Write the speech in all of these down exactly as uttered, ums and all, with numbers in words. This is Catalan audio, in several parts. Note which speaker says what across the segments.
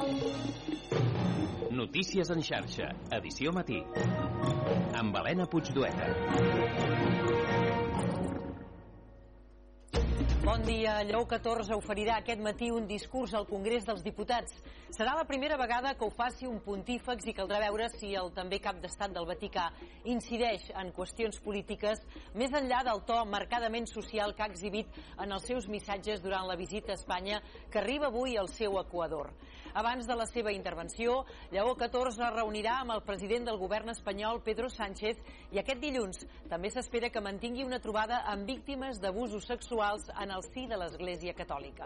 Speaker 1: Notícies en xarxa, edició matí. Amb Helena Puigdueta.
Speaker 2: Bon dia. Lleó catorze oferirà aquest matí un discurs al Congrés dels Diputats. Serà la primera vegada que ho faci un pontífex i caldrà veure si el també cap d'estat del Vaticà incideix en qüestions polítiques més enllà del to marcadament social que ha exhibit en els seus missatges durant la visita a Espanya que arriba avui al seu equador. Abans de la seva intervenció, Lleó catorze es reunirà amb el president del govern espanyol, Pedro Sánchez, i aquest dilluns també s'espera que mantingui una trobada amb víctimes d'abusos sexuals en el si de l'Església Catòlica.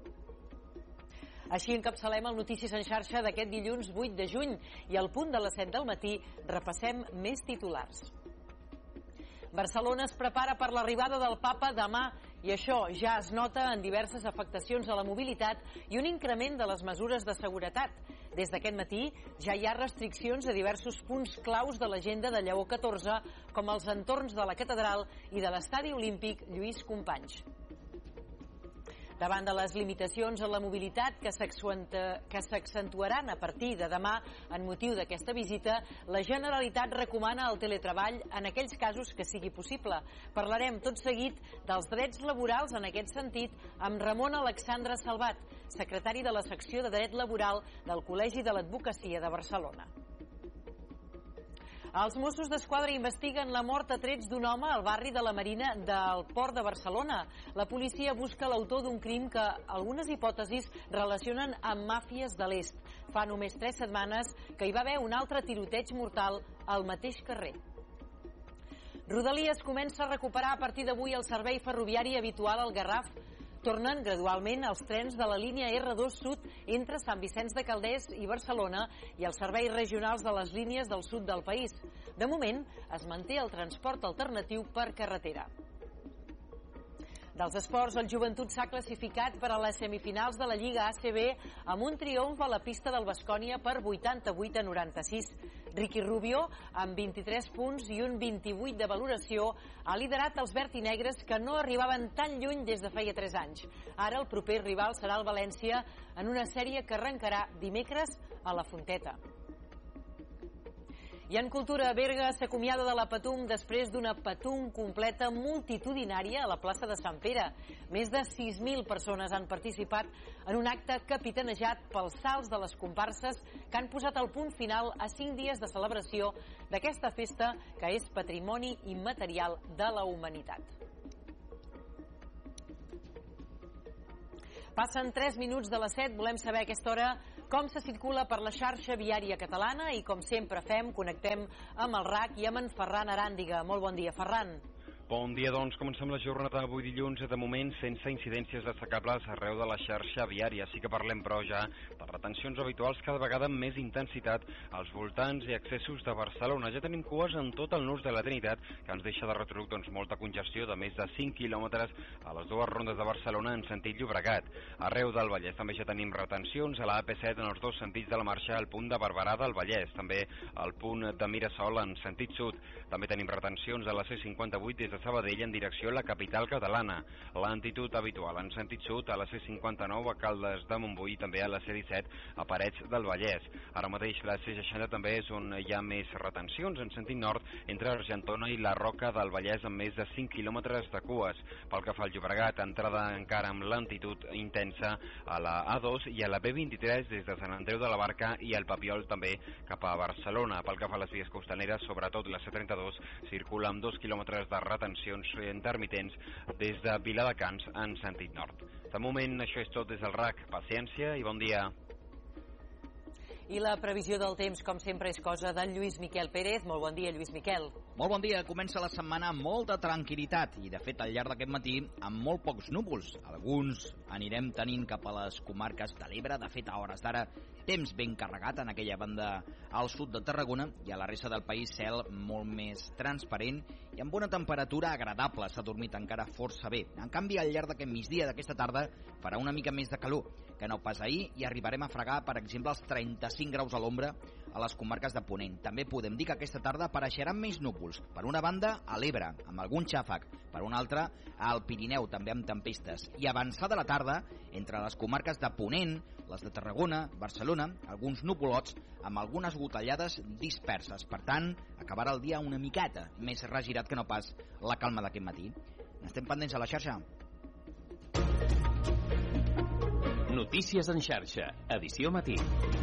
Speaker 2: Així encapçalem el Notícies en xarxa d'aquest dilluns vuit de juny i al punt de les set del matí repassem més titulars. Barcelona es prepara per l'arribada del Papa demà i això ja es nota en diverses afectacions a la mobilitat i un increment de les mesures de seguretat. Des d'aquest matí ja hi ha restriccions a diversos punts claus de l'agenda de Lleó catorze, com els entorns de la catedral i de l'estadi olímpic Lluís Companys. Davant de les limitacions a la mobilitat que s'accentuaran a partir de demà en motiu d'aquesta visita, la Generalitat recomana el teletreball en aquells casos que sigui possible. Parlarem tot seguit dels drets laborals en aquest sentit amb Ramon Alexandre Salvat, secretari de la secció de dret laboral del Col·legi de l'Advocacia de Barcelona. Els Mossos d'Esquadra investiguen la mort a trets d'un home al barri de la Marina del Port de Barcelona. La policia busca l'autor d'un crim que algunes hipòtesis relacionen amb màfies de l'est. Fa només tres setmanes que hi va haver un altre tiroteig mortal al mateix carrer. Rodalies comença a recuperar a partir d'avui el servei ferroviari habitual al Garraf. Tornen gradualment els trens de la línia erre dos Sud entre Sant Vicenç de Calders i Barcelona i els serveis regionals de les línies del sud del país. De moment, es manté el transport alternatiu per carretera. Dels esports, el Joventut s'ha classificat per a les semifinals de la Lliga A C B amb un triomf a la pista del Baskonia per vuitanta-vuit a noranta-sis. Ricky Rubio, amb vint-i-tres punts i un vint-i-vuit de valoració, ha liderat els verd i negres que no arribaven tan lluny des de feia tres anys. Ara el proper rival serà el València en una sèrie que arrencarà dimecres a la Fonteta. I en cultura, Berga s'acomiada de la Patum després d'una Patum completa multitudinària a la plaça de Sant Pere. Més de sis mil persones han participat en un acte capitanejat pels salts de les comparses que han posat el punt final a cinc dies de celebració d'aquesta festa que és patrimoni immaterial de la humanitat. Passen tres minuts de les set, volem saber a aquesta hora com se circula per la xarxa viària catalana i com sempre fem, connectem amb el R A C i amb en Ferran Aràndiga. Molt bon dia, Ferran.
Speaker 3: Bon dia, doncs comencem la jornada d'avui dilluns, de moment sense incidències destacables arreu de la xarxa viària. Sí que parlem, però, ja de retencions habituals cada vegada amb més intensitat als voltants i accessos de Barcelona. Ja tenim cues en tot el nus de la Trinitat, que ens deixa de retruc doncs, molta congestió de més de cinc quilòmetres a les dues rondes de Barcelona en sentit Llobregat. Arreu del Vallès també ja tenim retencions a la A P set en els dos sentits de la marxa al punt de Barberà del Vallès, també al punt de Mirasol en sentit sud. També tenim retencions a la C cinquanta-vuit des de Sabadell en direcció a la capital catalana. Lentitud habitual en sentit sud a la C cinquanta-nou a Caldes de Montbui i també a la C disset a Parets del Vallès. Ara mateix la C seixanta també és on hi ha més retencions en sentit nord entre Argentona i la Roca del Vallès amb més de cinc quilòmetres de cues. Pel que fa al Llobregat, entrada encara amb lentitud intensa a la A dos i a la B vint-i-tres des de Sant Andreu de la Barca i el Papiol també cap a Barcelona. Pel que fa a les vies costaneres, sobretot la C trenta-dos circula amb dos quilòmetres de retencions intermitents des de Viladecans en sentit nord. De moment això és tot des del R A C. Paciència i bon dia.
Speaker 2: I la previsió del temps, com sempre, és cosa d'en Lluís Miquel Pérez. Molt bon dia, Lluís Miquel.
Speaker 4: Molt bon dia. Comença la setmana amb molta tranquil·litat i, de fet, al llarg d'aquest matí, amb molt pocs núvols. Alguns anirem tenint cap a les comarques de l'Ebre. De fet, a hores d'ara, temps ben carregat en aquella banda al sud de Tarragona i a la resta del país cel molt més transparent i amb una temperatura agradable. S'ha dormit encara força bé. En canvi, al llarg d'aquest migdia d'aquesta tarda farà una mica més de calor que no pas ahir i arribarem a fregar, per exemple, els trenta cinc graus a l'ombra a les comarques de Ponent. També podem dir que aquesta tarda apareixeran més núvols. Per una banda, a l'Ebre, amb algun xàfec. Per una altra, al Pirineu, també amb tempestes. I avançada la tarda, entre les comarques de Ponent, les de Tarragona, Barcelona, alguns nuvolots amb algunes gotellades disperses. Per tant, acabarà el dia una miqueta més regirat que no pas la calma d'aquest matí. N'estem pendents a la xarxa.
Speaker 1: Notícies en xarxa, edició matí.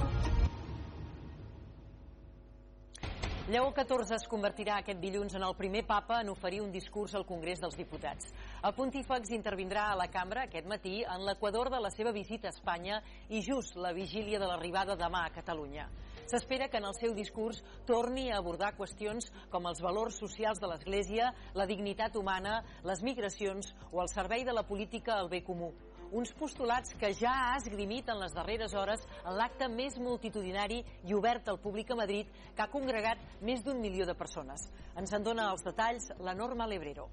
Speaker 2: Lleó catorze es convertirà aquest dilluns en el primer papa en oferir un discurs al Congrés dels Diputats. El pontífex intervindrà a la cambra aquest matí en l'equador de la seva visita a Espanya i just la vigília de l'arribada demà a Catalunya. S'espera que en el seu discurs torni a abordar qüestions com els valors socials de l'Església, la dignitat humana, les migracions o el servei de la política al bé comú. Uns postulats que ja ha esgrimit en les darreres hores en l'acte més multitudinari i obert al públic a Madrid, que ha congregat més d'un milió de persones. Ens en dona els detalls la Norma Lebrero.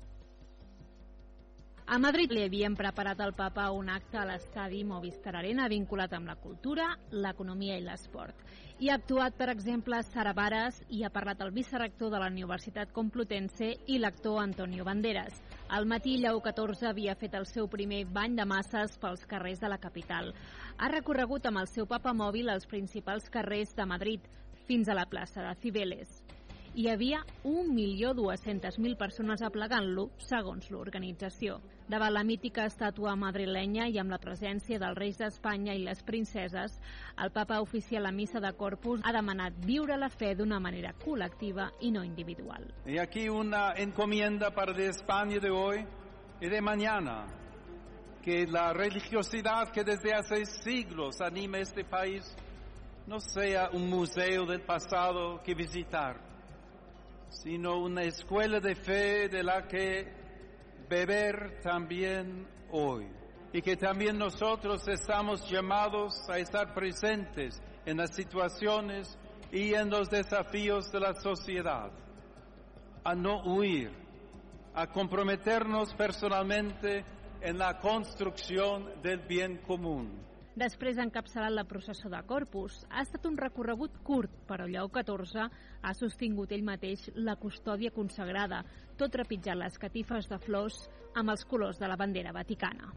Speaker 5: A Madrid li havien preparat al papa un acte a l'estadi Movistar Arena vinculat amb la cultura, l'economia i l'esport. Hi ha actuat, per exemple, Sara Varas i ha parlat el vicerector de la Universitat Complutense i l'actor Antonio Banderas. Al matí, Lleó catorze havia fet el seu primer bany de masses pels carrers de la capital. Ha recorregut amb el seu papamòbil els principals carrers de Madrid, fins a la plaça de Cibeles. Hi havia un milió dues-centes mil persones aplegant-lo, segons l'organització. Davant la mítica estàtua madrilenya i amb la presència dels reis d'Espanya i les princeses, el papa oficial a missa de Corpus ha demanat viure la fe d'una manera col·lectiva i no individual.
Speaker 6: Y aquí una encomienda para de España de hoy y de mañana, que la religiosidad que desde hace siglos anima este país no sea un museo del pasado que visitar, sino una escuela de fe de la que beber también hoy. Y que también nosotros estamos llamados a estar presentes en las situaciones y en los desafíos de la sociedad, a no huir, a comprometernos personalmente en la construcción del bien común.
Speaker 5: Després ha encapçalat la processó de Corpus. Ha estat un recorregut curt, però Lleó catorze ha sostingut ell mateix la custòdia consagrada, tot trepitjant les catifes de flors amb els colors de la bandera vaticana.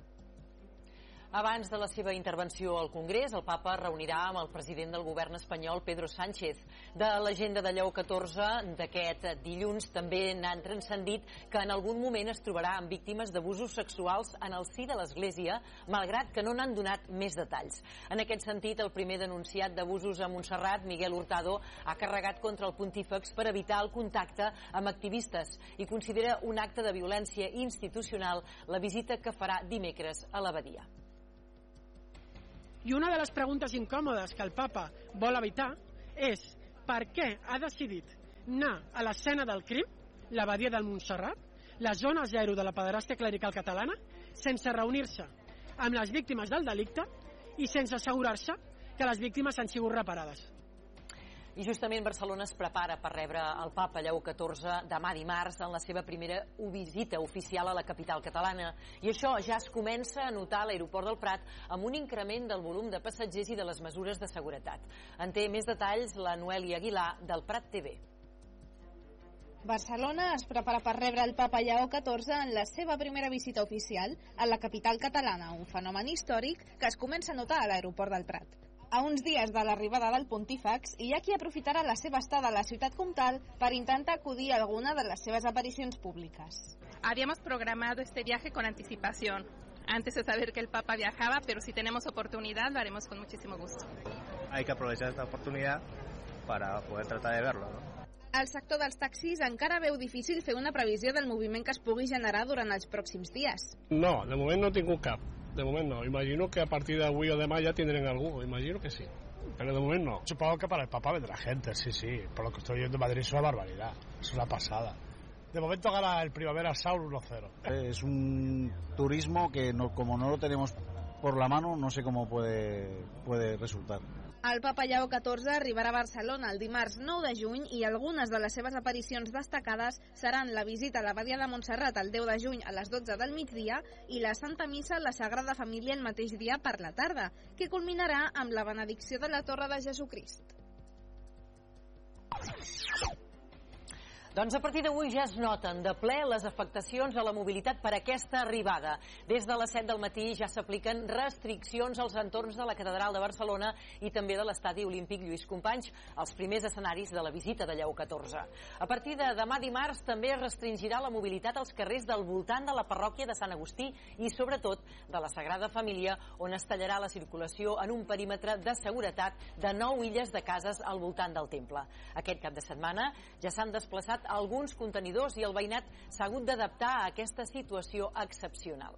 Speaker 2: Abans de la seva intervenció al Congrés, el papa reunirà amb el president del govern espanyol, Pedro Sánchez. De l'agenda de Lleó catorze d'aquest dilluns també n'han transcendit que en algun moment es trobarà amb víctimes d'abusos sexuals en el si de l'Església, malgrat que no n'han donat més detalls. En aquest sentit, el primer denunciat d'abusos a Montserrat, Miguel Hurtado, ha carregat contra el pontífex per evitar el contacte amb activistes i considera un acte de violència institucional la visita que farà dimecres a l'abadia.
Speaker 7: I una de les preguntes incòmodes que el papa vol evitar és per què ha decidit anar a l'escena del crim, l'abadia del Montserrat, la zona zero de la pederàstia clerical catalana, sense reunir-se amb les víctimes del delicte i sense assegurar-se que les víctimes han sigut reparades.
Speaker 2: I justament Barcelona es prepara per rebre el papa Lleó catorze demà dimarts en la seva primera visita oficial a la capital catalana. I això ja es comença a notar a l'aeroport del Prat amb un increment del volum de passatgers i de les mesures de seguretat. En té més detalls la Noelia Aguilar del Prat T V.
Speaker 8: Barcelona es prepara per rebre el papa Lleó catorze en la seva primera visita oficial a la capital catalana, un fenomen històric que es comença a notar a l'aeroport del Prat. A uns dies de l'arribada del pontífex, hi ha qui aprofitarà la seva estada a la ciutat comtal per intentar acudir a alguna de les seves aparicions públiques.
Speaker 9: Habíamos programado este viaje con anticipación, antes de saber que el Papa viajaba, pero si tenemos oportunidad lo haremos con muchísimo gusto.
Speaker 10: Hay que aprovechar esta oportunidad para poder tratar de verlo, ¿no?
Speaker 8: El sector dels taxis encara veu difícil fer una previsió del moviment que es pugui generar durant els pròxims dies.
Speaker 11: No, de moment no he tingut cap. De moment no. Imagino que a partir de avui o demà ya tendrán algo. Imagino que sí. Pero de momento no. Supongo que para el Papa vendrá gente, sí, sí. Por lo que estoy viendo en Madrid es una barbaridad. Es una pasada. De momento gana el Primavera Sound uno cero.
Speaker 12: Es un turismo que no, como no lo tenemos por la mano, no sé cómo puede, puede resultar.
Speaker 8: El Papa Lleó catorze arribarà a Barcelona el dimarts nou de juny i algunes de les seves aparicions destacades seran la visita a l'Abadia de Montserrat el deu de juny a les dotze del migdia i la Santa Missa a la Sagrada Família el mateix dia per la tarda, que culminarà amb la benedicció de la Torre de Jesucrist.
Speaker 2: Doncs a partir d'avui ja es noten de ple les afectacions a la mobilitat per aquesta arribada. Des de les set del matí ja s'apliquen restriccions als entorns de la Catedral de Barcelona i també de l'Estadi Olímpic Lluís Companys, els primers escenaris de la visita de Lleó catorze. A partir de demà dimarts també es restringirà la mobilitat als carrers del voltant de la parròquia de Sant Agustí i sobretot de la Sagrada Família, on es tallarà la circulació en un perímetre de seguretat de nou illes de cases al voltant del temple. Aquest cap de setmana ja s'han desplaçat alguns contenidors i el veïnat s'ha hagut d'adaptar a aquesta situació excepcional.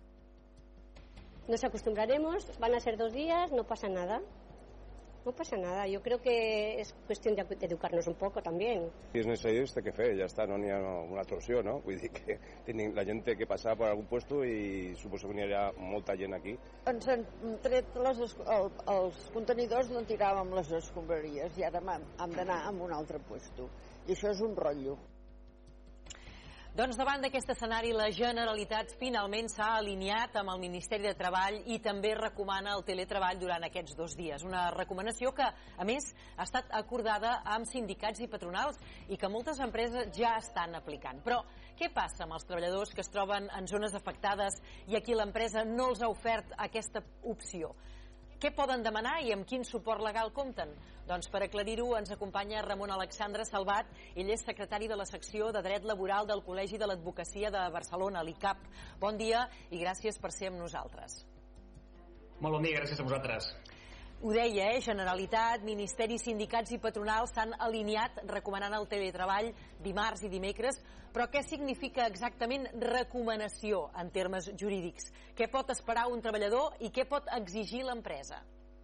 Speaker 13: Nos acostumbraremos, van a ser dos días, no pasa nada. No pasa nada, yo creo que es cuestión de educarnos un poco también.
Speaker 14: Si és necessari, es té que fer, ja està, no n'hi ha una altra opció, no? Vull dir que la gent té que passar per algun puesto i suposo que n'hi ha molta gent aquí.
Speaker 15: Ens han tret les, el, els contenidors d'on tiràvem les escombraries i ara hem d'anar a un altre puesto. I això és un rotllo.
Speaker 2: Doncs davant d'aquest escenari, la Generalitat finalment s'ha alineat amb el Ministeri de Treball i també recomana el teletreball durant aquests dos dies. Una recomanació que, a més, ha estat acordada amb sindicats i patronals i que moltes empreses ja estan aplicant. Però què passa amb els treballadors que es troben en zones afectades i a qui l'empresa no els ha ofert aquesta opció? Què poden demanar i amb quin suport legal compten? Doncs per aclarir-ho ens acompanya Ramon Alexandre Salvat. Ell és secretari de la secció de Dret Laboral del Col·legi de l'Advocacia de Barcelona, l'I C A P. Bon dia i gràcies per ser amb nosaltres.
Speaker 16: Molt bon dia, gràcies a vosaltres.
Speaker 2: Ho deia, eh? Generalitat, ministeris, sindicats i patronals s'han alineat recomanant el teletreball dimarts i dimecres, però què significa exactament recomanació en termes jurídics? Què pot esperar un treballador i què pot exigir l'empresa?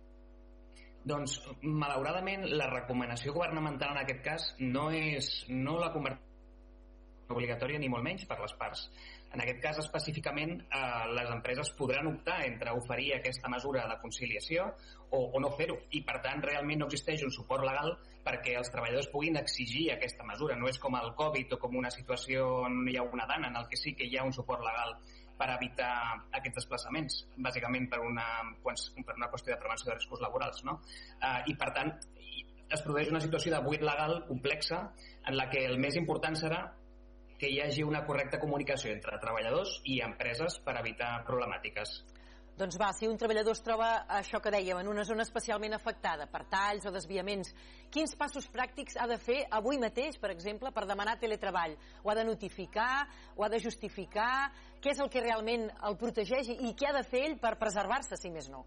Speaker 16: Doncs, malauradament, la recomanació governamental en aquest cas no és no la converteix obligatòria ni molt menys per les parts. En aquest cas, específicament, eh, les empreses podran optar entre oferir aquesta mesura de conciliació o, o no fer-ho. I, per tant, realment no existeix un suport legal perquè els treballadors puguin exigir aquesta mesura. No és com el Covid o com una situació on hi ha una dana, en el que sí que hi ha un suport legal per evitar aquests desplaçaments, bàsicament per una, per una qüestió de prevenció de riscos laborals, no? Eh, I, per tant, es produeix una situació de buit legal complexa en la que el més important serà que hi hagi una correcta comunicació entre treballadors i empreses per evitar problemàtiques.
Speaker 2: Doncs va, si un treballador es troba, això que dèiem, en una zona especialment afectada per talls o desviaments, quins passos pràctics ha de fer avui mateix, per exemple, per demanar teletreball? Ho ha de notificar? Ho ha de justificar? Què és el que realment el protegeix i què ha de fer ell per preservar-se, si més no?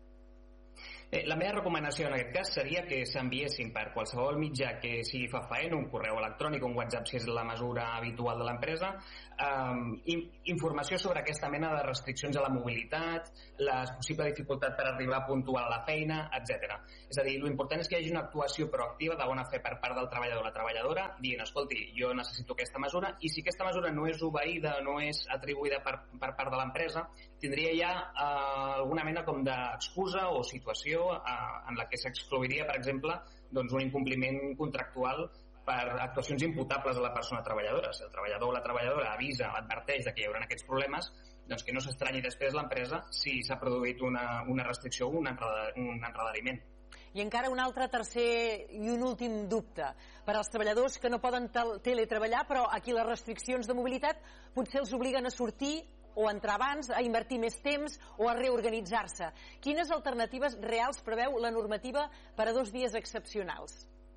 Speaker 16: Eh, la meva recomanació en aquest cas seria que s'enviessin per qualsevol mitjà que sigui fefaent, un correu electrònic, un WhatsApp si és la mesura habitual de l'empresa, eh, informació sobre aquesta mena de restriccions a la mobilitat, la possible dificultat per arribar puntual a la feina, etcètera. És a dir, l'important és que hi hagi una actuació proactiva de bona fe per part del treballador o la treballadora dient, escolti, jo necessito aquesta mesura i si aquesta mesura no és obeïda, no és atribuïda per, per part de l'empresa, tindria ja eh, alguna mena com d'excusa o situació en la que s'exclouiria, per exemple, doncs un incompliment contractual per actuacions imputables a la persona treballadora. Si el treballador o la treballadora avisa, adverteix de que hi haurà aquests problemes, doncs que no s'estranyi després l'empresa si s'ha produït una, una restricció o un, un enredariment.
Speaker 2: I encara un altre tercer i un últim dubte. Per als treballadors que no poden teletreballar, però aquí les restriccions de mobilitat potser els obliguen a sortir o a entrar abans, a invertir més temps o a reorganitzar-se. Quines alternatives reals preveu la normativa per a dos dies excepcionals?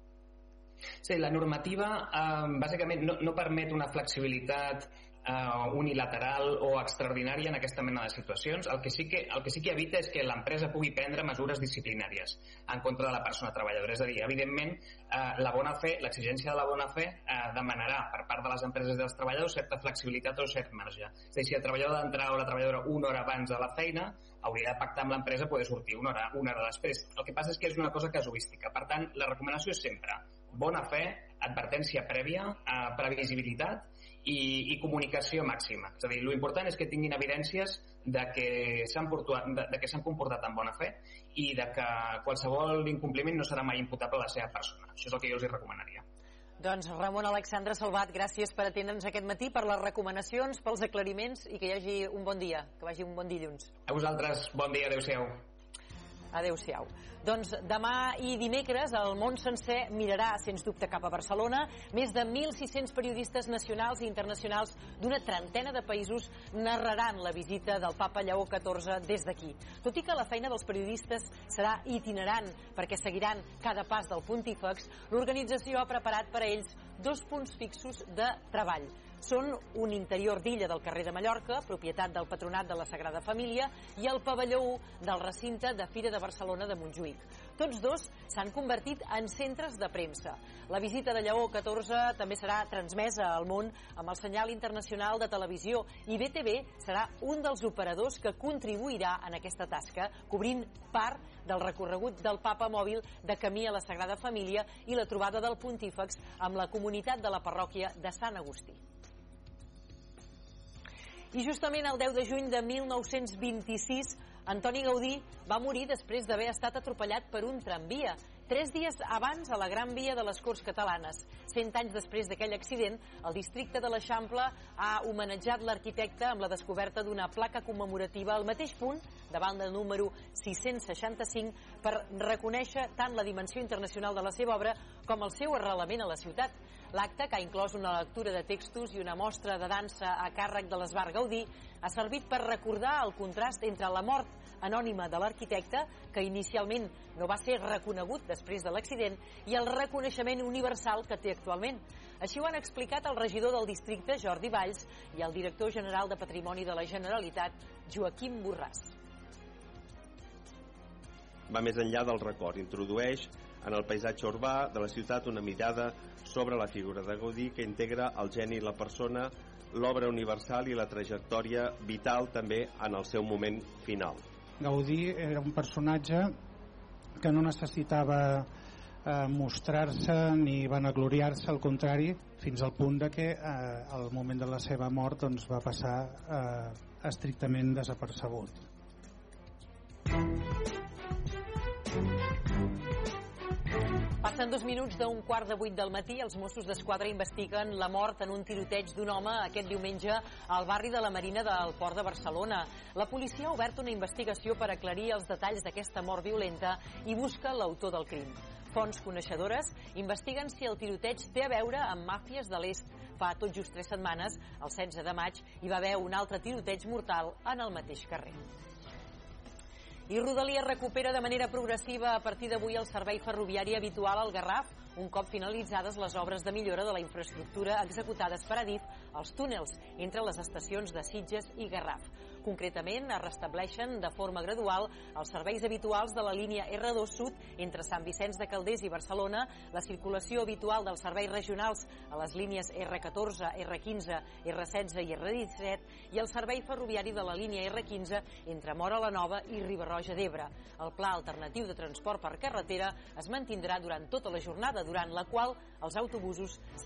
Speaker 16: Sí, la normativa eh, bàsicament no, no permet una flexibilitat Uh, unilateral o extraordinària en aquesta mena de situacions. El que sí que, el que sí que evita és que l'empresa pugui prendre mesures disciplinàries en contra de la persona treballadora. És a dir, evidentment, uh, la bona fe, l'exigència de la bona fe uh, demanarà per part de les empreses i dels treballadors certa flexibilitat o cert marge. És a dir, si el treballador ha d'entrar o la treballadora una hora abans de la feina, hauria de pactar amb l'empresa poder sortir una hora, una hora després. El que passa és que és una cosa casuística. Per tant, la recomanació és sempre bona fe, advertència prèvia, eh, previsibilitat i, i comunicació màxima. És a dir, l'important és que tinguin evidències de que s'han portat, de, de que s'han comportat amb bona fe i de que qualsevol incompliment no serà mai imputable a la seva persona. Això és el que jo els hi recomanaria.
Speaker 2: Doncs Ramon Alexandre Salvat, gràcies per atendre'ns aquest matí, per les recomanacions, pels aclariments i que hi hagi un bon dia, que vagi un bon dilluns.
Speaker 16: A vosaltres, bon dia, adeu-siau.
Speaker 2: Adéu-siau. Doncs demà i dimecres el món sencer mirarà, sens dubte, cap a Barcelona. Més de mil sis-cents periodistes nacionals i internacionals d'una trentena de països narraran la visita del papa Lleó catorze des d'aquí. Tot i que la feina dels periodistes serà itinerant, perquè seguiran cada pas del pontífex, l'organització ha preparat per a ells dos punts fixos de treball. Són un interior d'illa del carrer de Mallorca, propietat del Patronat de la Sagrada Família, i el pavelló u del recinte de Fira de Barcelona de Montjuïc. Tots dos s'han convertit en centres de premsa. La visita de Lleó catorze també serà transmesa al món amb el senyal internacional de televisió i B T V serà un dels operadors que contribuirà en aquesta tasca, cobrint part del recorregut del papa mòbil de camí a la Sagrada Família i la trobada del pontífex amb la comunitat de la parròquia de Sant Agustí. I justament el deu de juny de mil nou-cents vint-i-sis, Antoni Gaudí va morir després d'haver estat atropellat per un tramvia. Tres dies abans, a la Gran Via de les Corts Catalanes. Cent anys després d'aquell accident, el districte de l'Eixample ha homenatjat l'arquitecte amb la descoberta d'una placa commemorativa al mateix punt, davant del número sis-cents seixanta-cinc, per reconèixer tant la dimensió internacional de la seva obra com el seu arrelament a la ciutat. L'acte, que ha inclòs una lectura de textos i una mostra de dansa a càrrec de l'Esbar Gaudí, ha servit per recordar el contrast entre la mort anònima de l'arquitecte, que inicialment no va ser reconegut després de l'accident, i el reconeixement universal que té actualment. Així ho han explicat el regidor del districte, Jordi Valls, i el director general de Patrimoni de la Generalitat, Joaquim Borràs.
Speaker 17: Va més enllà del record, introdueix en el paisatge urbà de la ciutat una mirada sobre la figura de Gaudí que integra el geni i la persona, l'obra universal i la trajectòria vital també en el seu moment final.
Speaker 18: Gaudí era un personatge que no necessitava eh, mostrar-se ni vanagloriar-se, al contrari, fins al punt de que eh, al moment de la seva mort doncs, va passar eh, estrictament desapercebut.
Speaker 2: Passen dos minuts d'un quart de vuit del matí. Els Mossos d'Esquadra investiguen la mort en un tiroteig d'un home aquest diumenge al barri de la Marina del Port de Barcelona. La policia ha obert una investigació per aclarir els detalls d'aquesta mort violenta i busca l'autor del crim. Fonts coneixedores investiguen si el tiroteig té a veure amb màfies de l'est. Fa tot just tres setmanes, el setze de maig, hi va haver un altre tiroteig mortal en el mateix carrer. I Rodalies recupera de manera progressiva a partir d'avui el servei ferroviari habitual al Garraf, un cop finalitzades les obres de millora de la infraestructura executades per Adif als túnels entre les estacions de Sitges i Garraf. Concretament, es restableixen de forma gradual els serveis habituals de la línia erre dos Sud entre Sant Vicenç de Calders i Barcelona, la circulació habitual dels serveis regionals a les línies erre catorze, erre quinze, erre setze i erre disset i el servei ferroviari de la línia erre quinze entre Móra la Nova i Riba-roja d'Ebre. El pla alternatiu de transport per carretera es mantindrà durant tota la jornada, durant la qual els autobusos